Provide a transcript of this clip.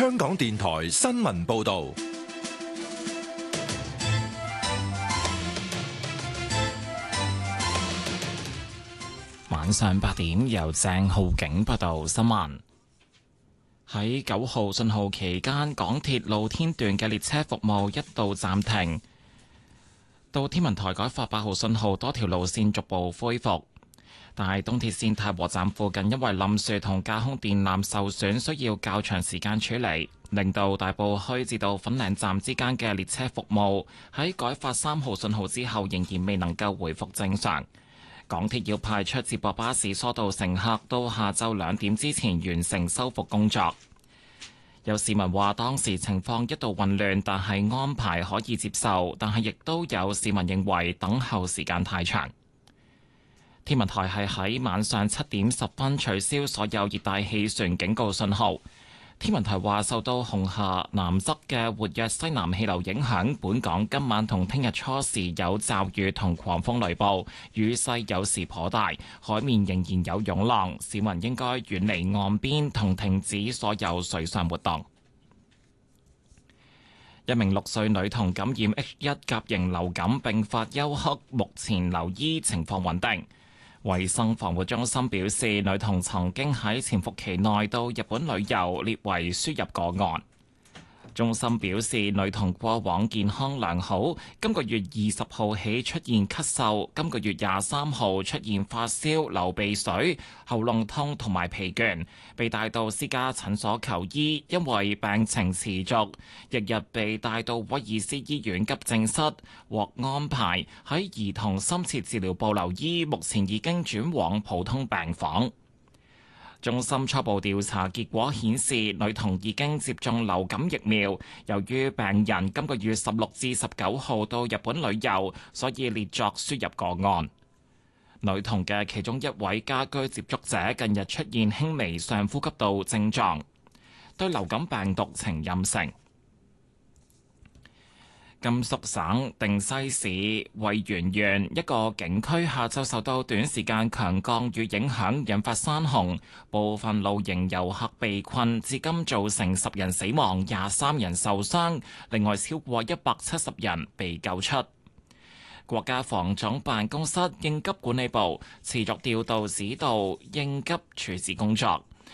香港電台新聞報道。 晚上8點，由鄭浩景報道新聞。喺9號信號期間，港鐵露天段嘅列車服務一度暫停，到天文台改發8號信號，多條路線逐步恢復。但係東鐵線太和站附近因為冧樹同架空電纜受損，需要較長時間處理，令到大埔墟至到粉嶺站之間嘅列車服務喺改發3號信號之後，仍然未能夠回復正常。港鐵要派出接駁巴士疏導乘客，到下晝2點之前完成修復工作。有市民話當時情況一度混亂，但係安排可以接受，但係亦都有市民認為等候時間太長。天文台係喺晚上7點10分取消所有熱帶氣旋警告信號。天文台話受到紅廈南側嘅活躍西南氣流影響，本港今晚同聽日初時有驟雨同狂風雷暴，雨勢有時頗大，海面仍然有湧浪，市民應該遠離岸邊同停止所有水上活動。一名6歲女童感染 H1 甲型流感並發休克，目前留醫，情況穩定。衛生防護中心表示，女童曾經喺潛伏期內到日本旅遊，列為輸入個案。中心表示，女童過往健康良好，今個月20號起出現咳嗽，今個月23號出現發燒、流鼻水、喉嚨痛同埋疲倦，被帶到私家診所求醫，因為病情持續，翌日被帶到威爾斯醫院急症室，獲安排喺兒童深切治療部留醫，目前已經轉往普通病房。中心初步調查結果顯示，女童已經接種流感疫苗。由於病人今個月16至19號到日本旅遊，所以列作輸入個案。女童嘅其中一位家居接觸者近日出現輕微上呼吸道症狀，對流感病毒呈陰性。甘肅省定西市渭源縣一個景區下晝受到短時間強降雨影響，引發山洪，部分露營遊客被困，至今造成10人死亡、23人受傷，另外超過170人被救出。國家防總辦公室應急管理部持續調度指導應急處置工作。